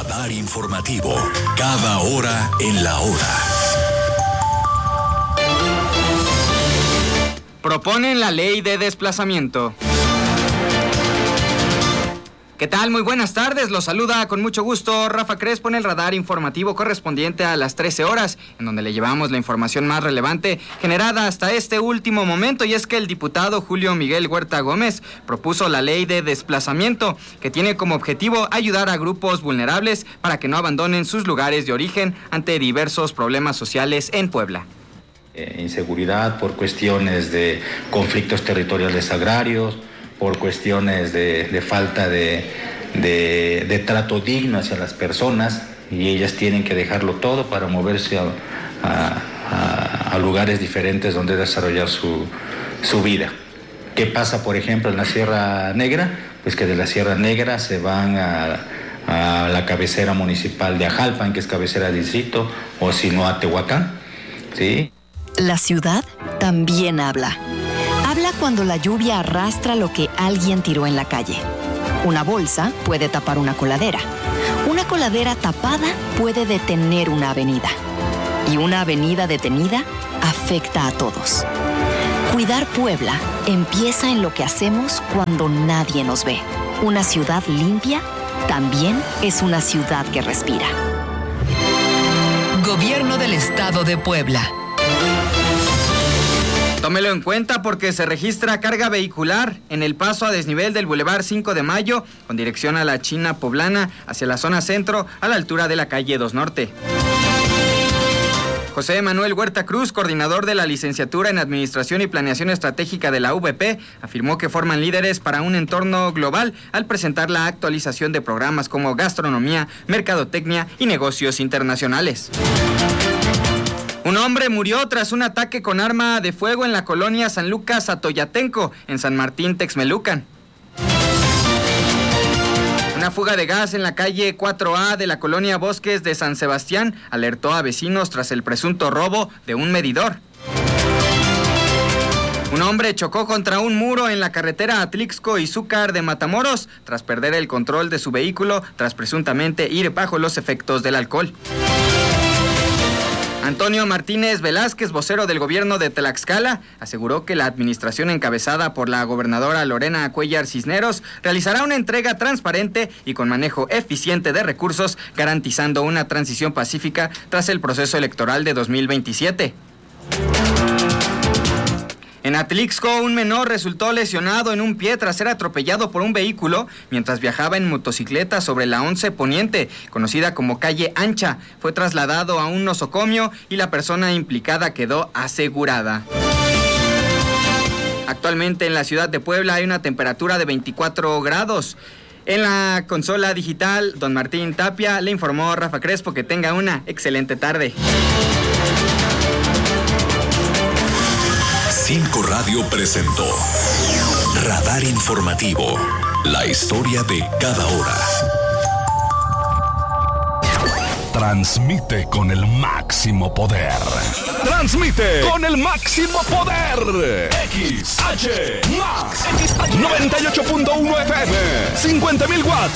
Radar informativo. Cada hora en la hora. Proponen la ley de desplazamiento. ¿Qué tal? Muy buenas tardes. Los saluda con mucho gusto Rafa Crespo en el radar informativo correspondiente a las 13 horas, en donde le llevamos la información más relevante generada hasta este último momento, y es que el diputado Julio Miguel Huerta Gómez propuso la ley de desplazamiento, que tiene como objetivo ayudar a grupos vulnerables para que no abandonen sus lugares de origen ante diversos problemas sociales en Puebla. Inseguridad por cuestiones de conflictos territoriales agrarios, por cuestiones de falta de trato digno hacia las personas, y ellas tienen que dejarlo todo para moverse a lugares diferentes donde desarrollar su vida. ¿Qué pasa, por ejemplo, en la Sierra Negra? Pues que de la Sierra Negra se van a la cabecera municipal de Ajalpan, que es cabecera de distrito, o si no a Tehuacán, ¿sí? La ciudad también habla. Habla cuando la lluvia arrastra lo que alguien tiró en la calle. Una bolsa puede tapar una coladera. Una coladera tapada puede detener una avenida. Y una avenida detenida afecta a todos. Cuidar Puebla empieza en lo que hacemos cuando nadie nos ve. Una ciudad limpia también es una ciudad que respira. Gobierno del Estado de Puebla. Tómelo en cuenta porque se registra carga vehicular en el paso a desnivel del Boulevard 5 de Mayo con dirección a la China Poblana hacia la zona centro a la altura de la calle 2 Norte. José Manuel Huerta Cruz, coordinador de la licenciatura en Administración y Planeación Estratégica de la UVP, afirmó que forman líderes para un entorno global al presentar la actualización de programas como gastronomía, mercadotecnia y negocios internacionales. Un hombre murió tras un ataque con arma de fuego en la colonia San Lucas Atoyatenco, en San Martín, Texmelucan. Una fuga de gas en la calle 4A de la colonia Bosques de San Sebastián alertó a vecinos tras el presunto robo de un medidor. Un hombre chocó contra un muro en la carretera Atlixco-Izúcar de Matamoros tras perder el control de su vehículo tras presuntamente ir bajo los efectos del alcohol. Antonio Martínez Velázquez, vocero del gobierno de Tlaxcala, aseguró que la administración encabezada por la gobernadora Lorena Cuellar Cisneros realizará una entrega transparente y con manejo eficiente de recursos, garantizando una transición pacífica tras el proceso electoral de 2027. En Atlixco, un menor resultó lesionado en un pie tras ser atropellado por un vehículo mientras viajaba en motocicleta sobre la 11 Poniente, conocida como calle Ancha. Fue trasladado a un nosocomio y la persona implicada quedó asegurada. Actualmente en la ciudad de Puebla hay una temperatura de 24 grados. En la consola digital, don Martín Tapia, le informó Rafa Crespo. Que tenga una excelente tarde. 5 Radio presentó Radar Informativo, la historia de cada hora. Transmite con el máximo poder. Transmite con el máximo poder. XH Max 98.1 FM, 50.000 watts